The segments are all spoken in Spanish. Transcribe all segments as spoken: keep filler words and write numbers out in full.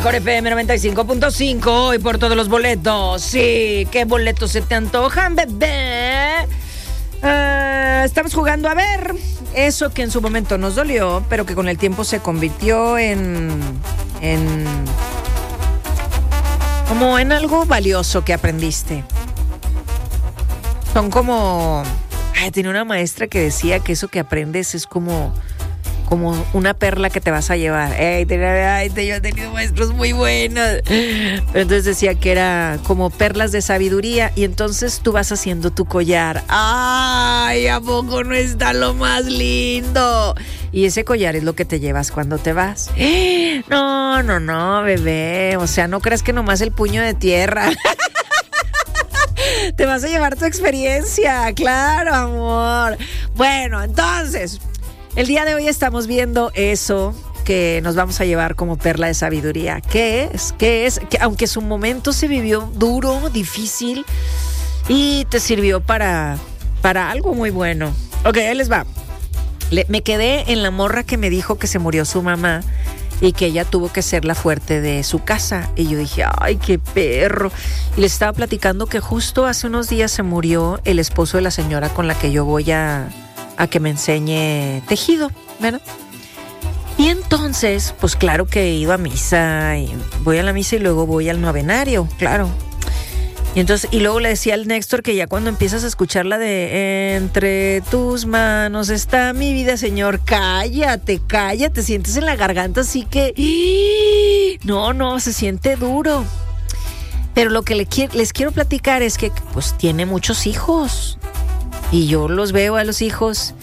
Core F M noventa y cinco punto cinco y por todos los boletos. Sí, ¿qué boletos se te antojan, bebé? Uh, estamos jugando a ver eso que en su momento nos dolió, pero que con el tiempo se convirtió en... en como en algo valioso que aprendiste. Son como... Ay, tenía una maestra que decía que eso que aprendes es como... como una perla que te vas a llevar. Ey, tenía, ay, te, yo he tenido maestros muy buenos. Pero entonces decía que era como perlas de sabiduría y entonces tú vas haciendo tu collar. ¡Ay, a poco no está lo más lindo! Y ese collar es lo que te llevas cuando te vas. No, no, no, bebé. O sea, no creas que nomás el puño de tierra. Te vas a llevar tu experiencia, claro, amor. Bueno, entonces... el día de hoy estamos viendo eso que nos vamos a llevar como perla de sabiduría. ¿Qué es? ¿Qué es? Que aunque su momento se vivió duro, difícil y te sirvió para, para algo muy bueno. Ok, ahí les va. Le, me quedé en la morra que me dijo que se murió su mamá y que ella tuvo que ser la fuerte de su casa. Y yo dije, ay, qué perro. Y les estaba platicando que justo hace unos días se murió el esposo de la señora con la que yo voy a... a que me enseñe tejido, ¿verdad? Y entonces, pues claro que he ido a misa, y voy a la misa y luego voy al novenario, claro. Y entonces, y luego le decía al Néstor que ya cuando empiezas a escuchar la de entre tus manos está mi vida, Señor, cállate, cállate, sientes en la garganta así que... No, no, se siente duro. Pero lo que les quiero platicar es que pues tiene muchos hijos. Y yo los veo a los hijos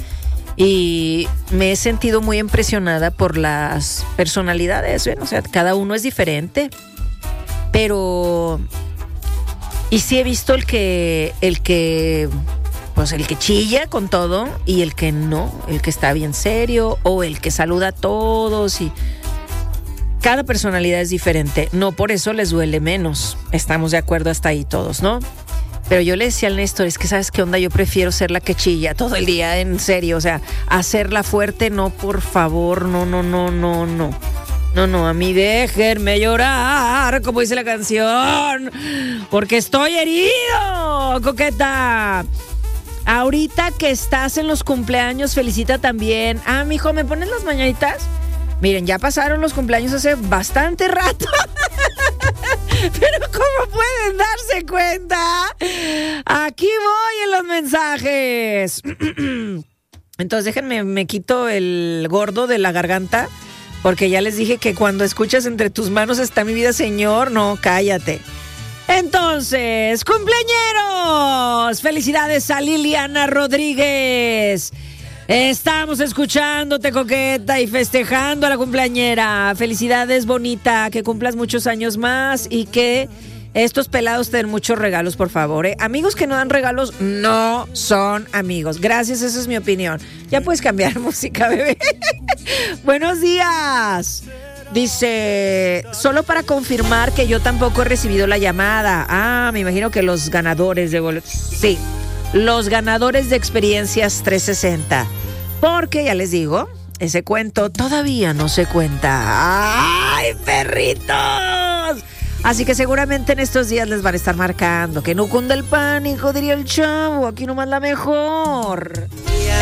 y me he sentido muy impresionada por las personalidades. Bueno, o sea, cada uno es diferente. Pero... y sí he visto el que... el que... pues el que chilla con todo y el que no. El que está bien serio o el que saluda a todos y... cada personalidad es diferente. No por eso les duele menos. Estamos de acuerdo hasta ahí todos, ¿no? Pero yo le decía al Néstor, es que ¿sabes qué onda? Yo prefiero ser la que chilla todo el día, en serio. O sea, hacerla fuerte, no, por favor, no, no, no, no, no. No, no, a mí déjenme llorar, como dice la canción, porque estoy herido, coqueta. Ahorita que estás en los cumpleaños, felicita también. Ah, mijo, ¿me pones las mañanitas? Miren, ya pasaron los cumpleaños hace bastante rato. Pero ¿cómo pueden darse cuenta? Aquí voy en los mensajes. Entonces déjenme, me quito el gordo de la garganta, porque ya les dije que cuando escuchas entre tus manos está mi vida, Señor, no, cállate. Entonces, cumpleañeros, felicidades a Liliana Rodríguez. Estamos escuchándote, coqueta, y festejando a la cumpleañera. Felicidades, bonita, que cumplas muchos años más y que estos pelados te den muchos regalos, por favor, ¿eh? Amigos que no dan regalos no son amigos. Gracias, esa es mi opinión. Ya puedes cambiar música, bebé. Buenos días. Dice, solo para confirmar que yo tampoco he recibido la llamada. Ah, me imagino que los ganadores de boletos. Sí. Los ganadores de Experiencias trescientos sesenta. Porque, ya les digo, ese cuento todavía no se cuenta. ¡Ay, perritos! Así que seguramente en estos días les van a estar marcando. Que no cunda el pánico, diría el chavo. Aquí nomás la mejor.